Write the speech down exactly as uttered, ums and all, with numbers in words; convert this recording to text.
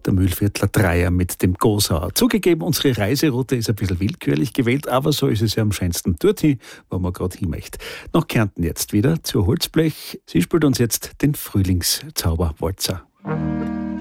der Mühlviertler Dreier mit dem Gosauer. Zugegeben, unsere Reiseroute ist ein bisschen willkürlich gewählt, aber so ist es ja am schönsten dorthin, wo man gerade hin möchte. Nach Kärnten jetzt wieder zur Holzblech. Sie spielt uns jetzt den Frühlingszauberwalzer.